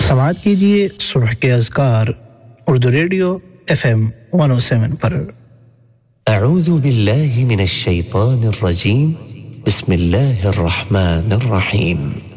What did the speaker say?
समाअत कीजिए सुबह के अज़कार उर्दू रेडियो FM 107 पर। अऊज़ु बिल्लाहि मिनश शैतानिर रजीम, बिस्मिल्लाहिर रहमानिर रहीम।